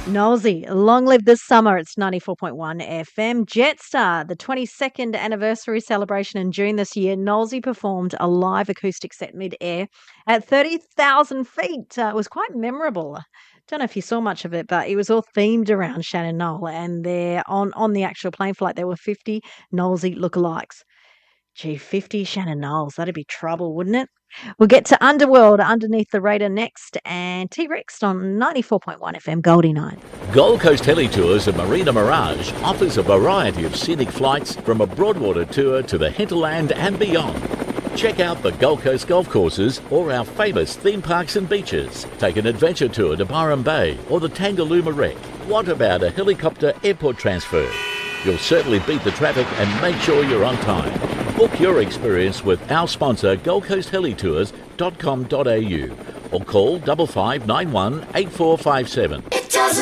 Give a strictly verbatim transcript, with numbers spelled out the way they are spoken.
Nosy, long live this summer. It's ninety-four point one F M. Jetstar, the twenty-second anniversary celebration in June this year. Nosy performed a live acoustic set mid-air at thirty thousand feet. Uh, it was quite memorable. Don't know if you saw much of it, but it was all themed around Shannon Knoll. And there, on, on the actual plane flight, there were fifty Nosy lookalikes. Gee, fifty Shannon Knowles. That'd be trouble, wouldn't it? We'll get to Underworld, Underneath the Radar next, and T-Rex on ninety-four point one F M, Goldie Night. Gold Coast Heli Tours and Marina Mirage offers a variety of scenic flights from a Broadwater tour to the hinterland and beyond. Check out the Gold Coast golf courses or our famous theme parks and beaches. Take an adventure tour to Byron Bay or the Tangalooma Wreck. What about a helicopter airport transfer? You'll certainly beat the traffic and make sure you're on time. Book your experience with our sponsor gold coast heli tours dot com dot a u or call five five nine one eight four five seven.